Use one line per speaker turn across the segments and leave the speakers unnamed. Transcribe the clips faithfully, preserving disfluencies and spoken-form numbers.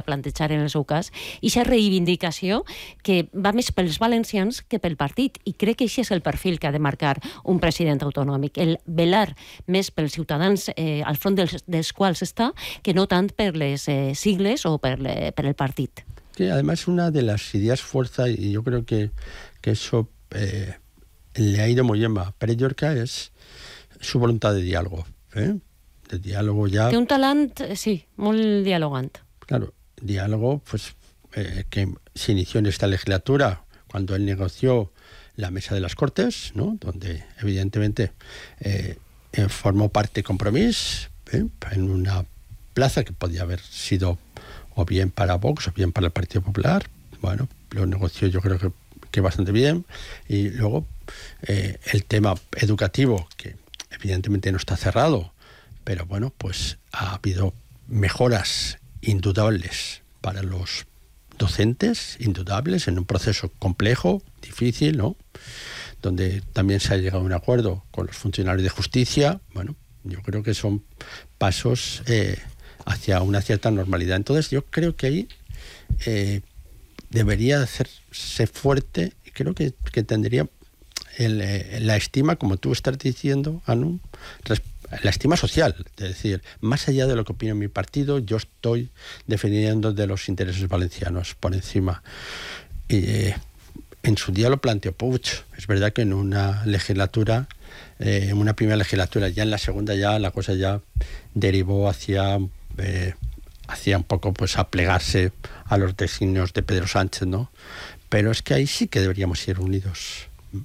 plantejar en el seu cas, i aquesta reivindicació que va més pels valencians que pel partit, i crec que això és el perfil que ha de marcar un president autonòmic, el velar més pels ciutadans eh, al front dels, dels quals està, que no tant per les eh, sigles o per, le, per el partit.
Sí, además una de las ideas fuerza, y yo creo que, que eso eh, le ha ido muy bien a Pérez Llorca, es su voluntad de diálogo. ¿eh? De diálogo ya...
Té un talent, sí, molt dialogant.
Claro, diálogo pues eh, que se inició en esta legislatura cuando él negoció la mesa de las Cortes, ¿no? Donde evidentemente eh, eh, formó parte de Compromís, ¿eh? en una plaza que podía haber sido o bien para Vox o bien para el Partido Popular. Bueno, lo negoció yo creo que, que bastante bien. Y luego eh, el tema educativo, que evidentemente no está cerrado, pero bueno, pues ha habido mejoras indudables para los docentes, indudables, en un proceso complejo, difícil, ¿no? Donde también se ha llegado a un acuerdo con los funcionarios de justicia. Bueno, yo creo que son pasos eh, hacia una cierta normalidad. Entonces yo creo que ahí eh, debería hacerse fuerte, y creo que, que tendría el, eh, la estima, como tú estás diciendo, Anu, la estima social, es decir, más allá de lo que opina mi partido, yo estoy defendiendo de los intereses valencianos por encima. Y eh, en su día lo planteó Puig. Es verdad que en una legislatura, eh, en una primera legislatura, ya en la segunda ya la cosa ya derivó hacia, eh, hacia un poco pues a plegarse a los designios de Pedro Sánchez, ¿no? Pero es que ahí sí que deberíamos ir unidos.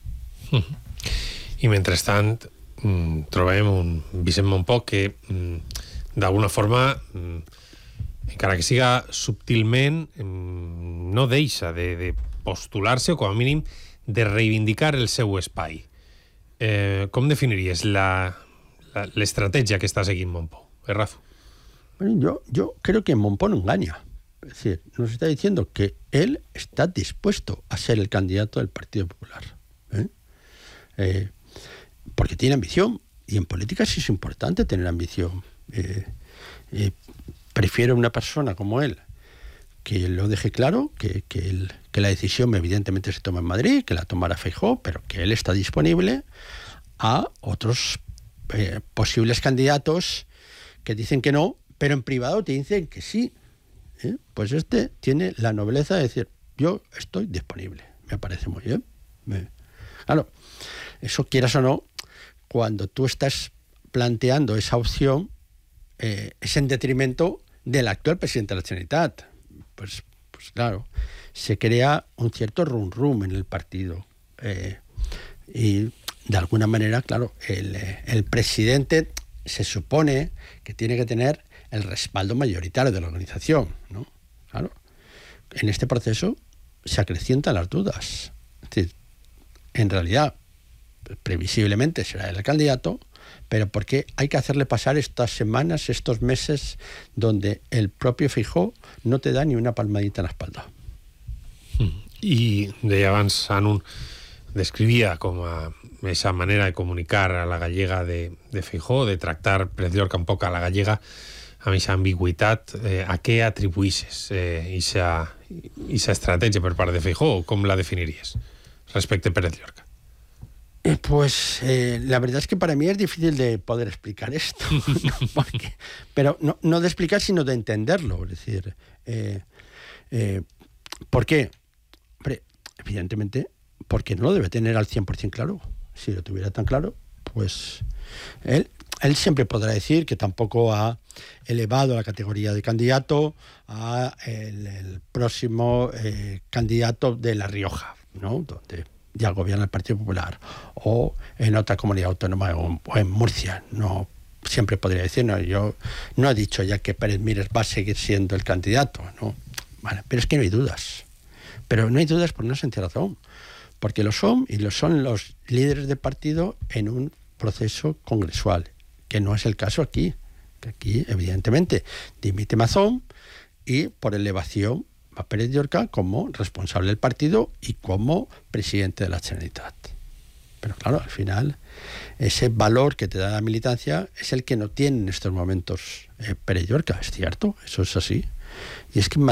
I mentrestant mm, trobem un Vicent Montpó que mm, d'alguna forma mm, encara que siga subtilment mm, no deixa de, de postular-se o com a mínim de reivindicar el seu espai. Eh, com definiries la, la, l'estratègia que està seguint Montpó? Errazo.
Bueno, yo, yo creo que Montpó no engaña. Es decir, nos está diciendo que él está dispuesto a ser el candidato del Partido Popular. ¿eh? Eh, porque tiene ambición, y en política sí es importante tener ambición. Eh, eh, prefiero una persona como él que lo deje claro, que, que, el, que la decisión evidentemente se toma en Madrid, que la tomará Feijóo, pero que él está disponible a otros eh, posibles candidatos que dicen que no, pero en privado te dicen que sí. ¿eh? Pues este tiene la nobleza de decir, yo estoy disponible, me parece muy bien. Me... Claro, eso quieras o no, cuando tú estás planteando esa opción, eh, es en detrimento del actual presidente de la Generalitat. Pues, pues claro, se crea un cierto rum rum en el partido. Eh, y de alguna manera, claro, el, el presidente se supone que tiene que tener el respaldo mayoritario de la organización, ¿no? Claro, en este proceso se acrecientan las dudas. Es decir, en realidad, previsiblemente será el candidato, pero ¿por qué hay que hacerle pasar estas semanas, estos meses, donde el propio Feijóo no te da ni una palmadita en la espalda?
I deia abans, Anu descrivia com a esa manera de comunicar a la gallega de, de Feijóo, de tractar Pérez Llorca un poc a la gallega, amb aquesta ambigüitat, eh, a què atribuïsses aquesta eh, estratègia per part de Feijóo? Com la definiries respecte a Pérez Llorca?
Eh, pues eh, la verdad es que para mí es difícil de poder explicar esto, ¿no? Porque, pero no, no de explicar, sino de entenderlo. Es decir, eh, eh, ¿por qué? Hombre, evidentemente, porque no lo debe tener al cien por ciento claro. Si lo tuviera tan claro, pues él, él siempre podrá decir que tampoco ha elevado la categoría de candidato a el, el próximo eh, candidato de La Rioja, ¿no? Donde ya gobierna el Partido Popular, o en otra comunidad autónoma, o, o en Murcia. No, siempre podría decir, no, yo no he dicho ya que Pérez Mires va a seguir siendo el candidato, ¿no? Vale, pero es que no hay dudas. Pero no hay dudas por una sencilla razón, porque lo son, y lo son los líderes de partido en un proceso congresual, que no es el caso aquí. Que aquí, evidentemente, dimite Mazón, y por elevación a Pérez Llorca como responsable del partido y como presidente de la Generalitat. Pero claro, al final, ese valor que te da la militancia es el que no tiene en estos momentos eh, Pérez Llorca, es cierto, eso es así. Y es que en